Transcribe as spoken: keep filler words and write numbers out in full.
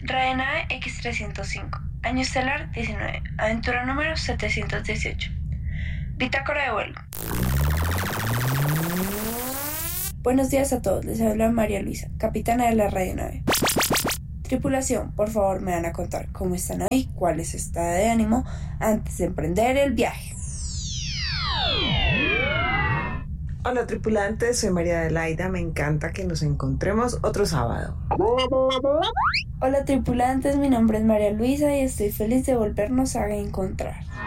Radenave equis trescientos cinco, año estelar diecinueve, aventura número setecientos dieciocho. Bitácora de vuelo. Buenos días a todos, les habla María Luisa, capitana de la radionave. Tripulación, por favor me van a contar cómo están ahí, cuál es su estado de ánimo antes de emprender el viaje. Hola tripulantes, soy María Adelaida, me encanta que nos encontremos otro sábado. Hola tripulantes, mi nombre es María Luisa y estoy feliz de volvernos a encontrar.